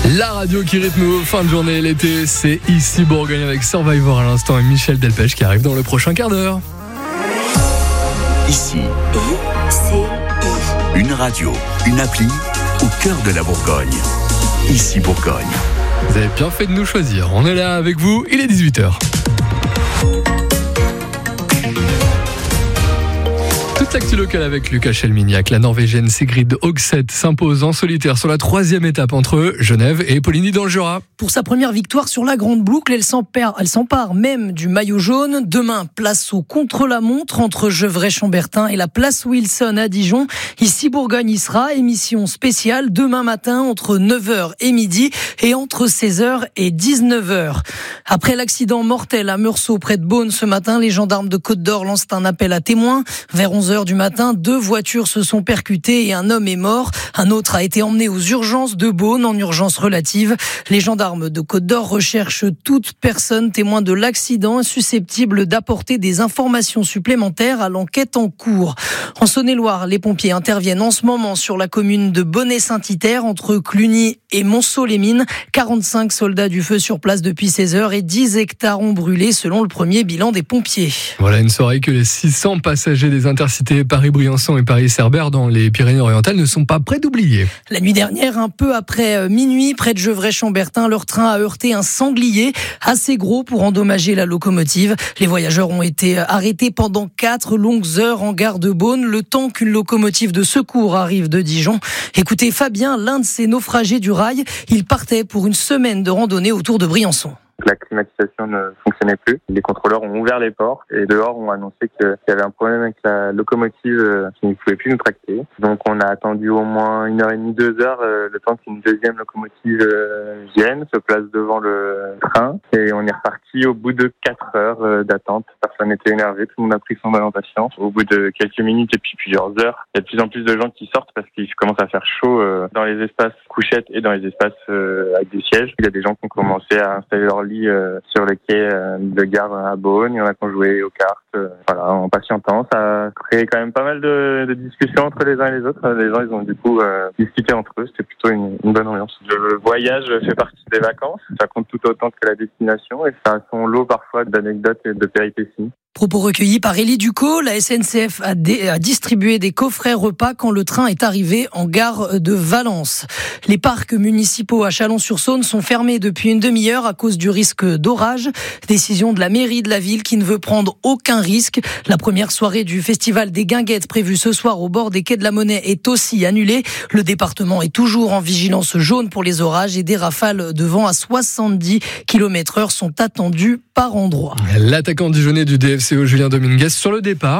La radio qui rythme nos fins de journée l'été, c'est ici Bourgogne avec Survivor à l'instant et Michel Delpech qui arrive dans le prochain quart d'heure. Ici, une radio, une appli au cœur de la Bourgogne. Ici Bourgogne. Vous avez bien fait de nous choisir. On est là avec vous, il est 18h. Toute l'actu locale avec Lucas Chelmignac. La Norvégienne Sigrid Hogseth s'impose en solitaire sur la 3e étape entre Genève et Poligny dans le Jura. Pour sa première victoire sur la grande boucle, elle s'empare même du maillot jaune. Demain, place au contre-la-montre entre Gevrey-Chambertin et la place Wilson à Dijon. Ici Bourgogne y sera, émission spéciale demain matin entre 9h et midi et entre 16h et 19h. Après l'accident mortel à Meursault près de Beaune ce matin, les gendarmes de Côte-d'Or lancent un appel à témoins. Vers 11h du matin, 2 voitures se sont percutées et un homme est mort. Un autre a été emmené aux urgences de Beaune en urgence relative. Les gendarmes de Côte-d'Or recherchent toute personne témoin de l'accident susceptible d'apporter des informations supplémentaires à l'enquête en cours. En Saône-et-Loire, les pompiers interviennent en ce moment sur la commune de Bonnet-Saint-Iter entre Cluny et Monceau-les-Mines. 45 soldats du feu sur place depuis 16h et 10 hectares ont brûlé selon le premier bilan des pompiers. Voilà une soirée que les 600 passagers des Intercités Paris-Briançon et Paris-Cerbère dans les Pyrénées-Orientales ne sont pas prêts d'oublier. La nuit dernière, un peu après minuit, près de Gevrey-Chambertin, leur train a heurté un sanglier assez gros pour endommager la locomotive. Les voyageurs ont été arrêtés pendant 4 longues heures en gare de Beaune, le temps qu'une locomotive de secours arrive de Dijon. Écoutez Fabien, l'un de ces naufragés du rail, il partait pour une semaine de randonnée autour de Briançon. La climatisation ne fonctionnait plus. Les contrôleurs ont ouvert les portes et dehors ont annoncé qu'il y avait un problème avec la locomotive qui ne pouvait plus nous tracter. Donc on a attendu au moins 1h30, 2 heures le temps qu'une deuxième locomotive vienne, se place devant le train et on est reparti au bout de 4 heures d'attente. Personne n'était énervé, tout le monde a pris son mal en patience. Au bout de quelques minutes et puis plusieurs heures, il y a de plus en plus de gens qui sortent parce qu'il commence à faire chaud dans les espaces couchettes et dans les espaces avec des sièges. Il y a des gens qui ont commencé à installer leur lit sur le quai de gare à Beaune. Il y en a qui ont joué aux cartes, en patientant. Ça a créé quand même pas mal de discussions entre les uns et les autres. Les gens, ils ont du coup discuté entre eux. C'était plutôt une bonne ambiance. Le voyage fait partie des vacances. Ça compte tout autant que la destination et ça a son lot parfois d'anecdotes et de péripéties. Propos recueillis par Élie Ducot, la SNCF a distribué des coffrets repas quand le train est arrivé en gare de Valence. Les parcs municipaux à Chalon-sur-Saône sont fermés depuis une demi-heure à cause du risque d'orage. Décision de la mairie de la ville qui ne veut prendre aucun risque. La première soirée du festival des Guinguettes prévue ce soir au bord des quais de la Monnaie est aussi annulée. Le département est toujours en vigilance jaune pour les orages et des rafales de vent à 70 km/h sont attendues par endroit. L'attaquant dijonnais du DFCO Julien Dominguez sur le départ.